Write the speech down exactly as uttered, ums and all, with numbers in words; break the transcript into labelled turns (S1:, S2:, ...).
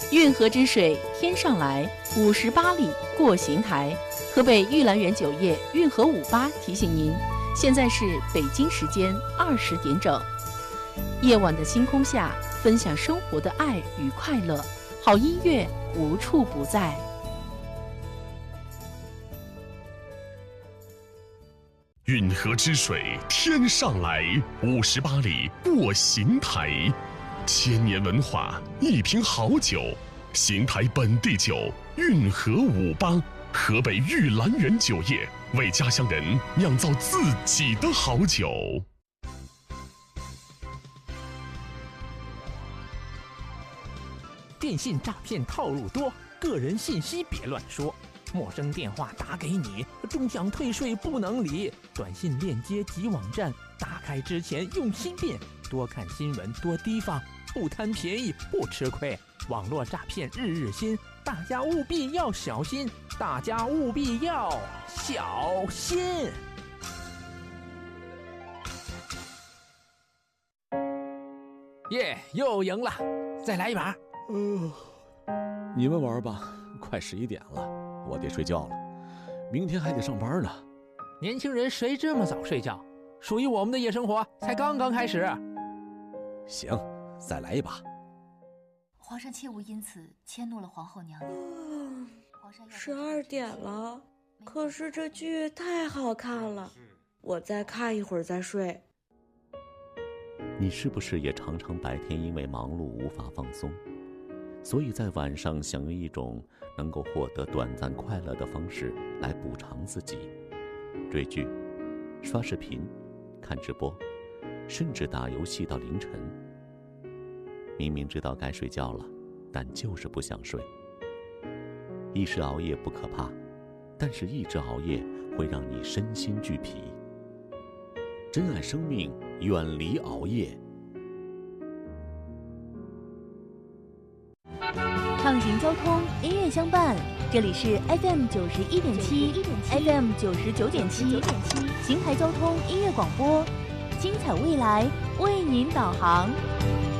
S1: 运河之水天上来，五十八里过邢台。河北玉兰园酒业运河五八提醒您，现在是北京时间二十点整。夜晚的星空下，分享生活的爱与快乐，好音乐无处不在。
S2: 运河之水天上来，五十八里过邢台。千年文化，一瓶好酒，邢台本地酒运河五八，河北玉兰园酒业为家乡人酿造自己的好酒。
S3: 电信诈骗套路多，个人信息别乱说。陌生电话打给你，终享退税不能理。短信链接及网站，打开之前用心辨，多看新闻，多提防，不贪便宜不吃亏。网络诈骗日日新，大家务必要小心，大家务必要小心。耶，又赢了，再来一把。
S4: 嗯、呃，你们玩吧，快十一点了。我得睡觉了，明天还得上班呢。
S3: 年轻人谁这么早睡觉？属于我们的夜生活才刚刚开始。
S4: 行，再来一把。
S5: 皇上切勿因此迁怒了皇后娘娘。
S6: 嗯，十二点了，可是这剧太好看了，我再看一会儿再睡。
S7: 你是不是也常常白天因为忙碌无法放松，所以在晚上想用一种能够获得短暂快乐的方式来补偿自己？追剧、刷视频、看直播，甚至打游戏到凌晨。明明知道该睡觉了，但就是不想睡。一时熬夜不可怕，但是一直熬夜会让你身心俱疲。珍爱生命，远离熬夜。
S8: 畅行交通，音乐相伴，这里是 F M 九十一点七 ，F M 九十九点七，邢台交通音乐广播，精彩未来为您导航。